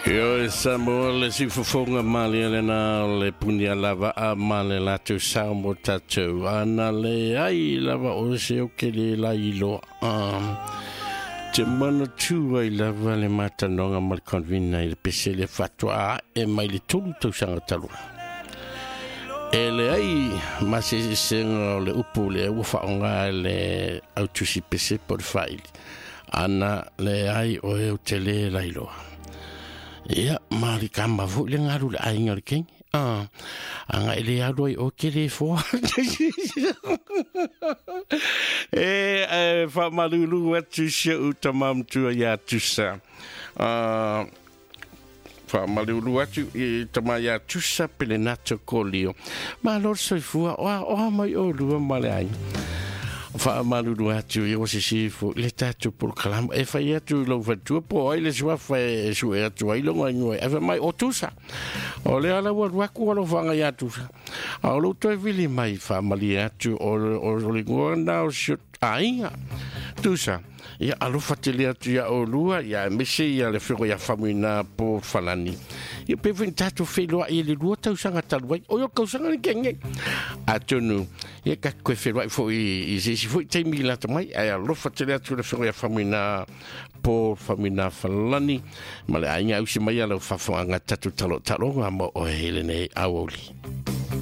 Yo Samuel le sifufunga mali na le punia lava a male la tu samo tatu ana le ai lava o se o ke le la ilo te mana tu ai lava le mata nonga mal convina il pese le fatwa e mai le tulu tu sanga talu e le ai ma se senga le upu le ufa nga le autu si pese por file ana le ai o e tele la ilo. Ya, mari kamba fu le ngaru le ai ngal king. Anga ele adoi o kele fo. Fa malulu watu she utamam tu ya tusa. Fa malulu watu tamaya tusa pele nato kolio. Ma lor soi fu o mai o lu male ai. Fa malulu atu yo se fu le tatu por kalam e fa tu lo fa tu po ile sua fa su e tu ile ngo e fa mai o tusa o le ala wa ku lo fa nga tu a lo to vili mai fa mali atu o le ngo na o shut ainga tusa ya alo fatele atu ya o lua ya mesi ya le fero ya famina po falani ya pe vin tatu fe lo ile lu ta usanga talwai o yo ka usanga kenge atunu ya ka ko fe lo fo i si fo te mila mai ya lo fatele atu le fero ya famina po famina falani male ainga usi mai ya lo fa fo anga tatu talo talo ma o hele nei awoli.